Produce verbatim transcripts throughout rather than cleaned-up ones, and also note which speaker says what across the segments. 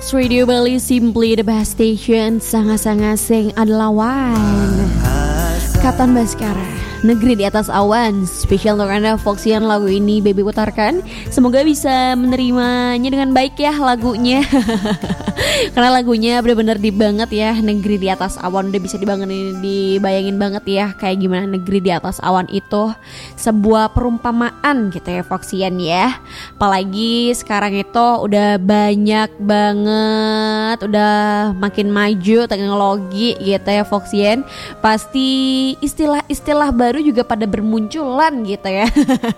Speaker 1: Fox Radio Bali, simply the best station. Sangat-sangat sing adalah one. Katon Baskara, Negeri di Atas Awan. Spesial untuk Anda Foxian, lagu ini Baby putarkan. Semoga bisa menerimanya dengan baik ya lagunya. Karena lagunya benar-benar di banget ya. Negeri di Atas Awan, udah bisa dibayangin, dibayangin banget ya kayak gimana negeri di atas awan itu. Sebuah perumpamaan gitu ya Foxian ya. Apalagi sekarang itu udah banyak banget, udah makin maju teknologi gitu ya Foxian. Pasti istilah-istilah baru juga pada bermunculan gitu ya.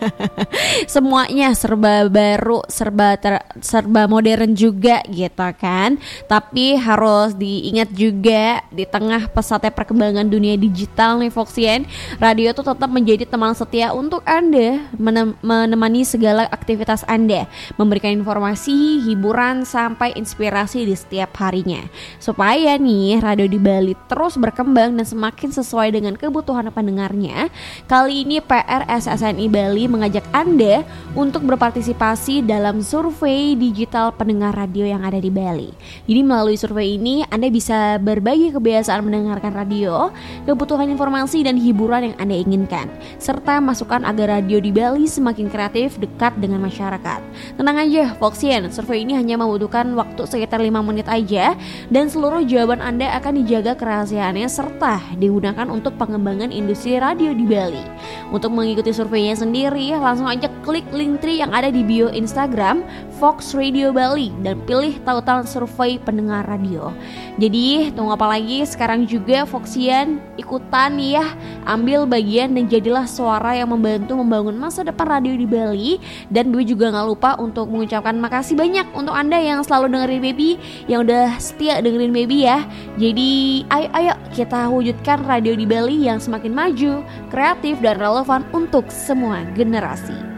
Speaker 1: Semuanya serba baru, serba ter, serba modern juga gitu kan. Tapi harus diingat juga di tengah pesatnya perkembangan dunia digital nih Foxian, radio itu tetap menjadi teman setia untuk Anda, menem- menemani segala aktivitas Anda, memberikan informasi, hiburan sampai inspirasi di setiap harinya. Supaya nih radio di Bali terus berkembang dan semakin sesuai dengan kebutuhan pendengarnya, kali ini P R S S N I Bali mengajak Anda untuk berpartisipasi dalam survei digital pendengar radio yang ada di Bali. Jadi melalui survei ini Anda bisa berbagi kebiasaan mendengarkan radio, kebutuhan informasi dan hiburan yang Anda inginkan, serta masukan agar radio di Bali semakin kreatif, dekat dengan masyarakat. Tenang aja Foxian, survei ini hanya membutuhkan waktu sekitar lima menit aja, dan seluruh jawaban Anda akan dijaga kerahasiaannya serta digunakan untuk pengembangan industri radio di Bali. Untuk mengikuti surveinya sendiri, langsung aja klik link tree yang ada di bio Instagram Fox Radio Bali dan pilih tautan survei pendengar radio. Jadi tunggu apa lagi, sekarang juga Foxian ikutan ya, ambil bagian dan jadilah suara yang membantu membangun masa depan radio di Bali. Dan Baby juga gak lupa untuk mengucapkan makasih banyak untuk Anda yang selalu dengerin Baby, yang udah setia dengerin Baby ya. Jadi ayo-ayo kita wujudkan radio di Bali yang semakin maju, kreatif dan relevan untuk semua generasi.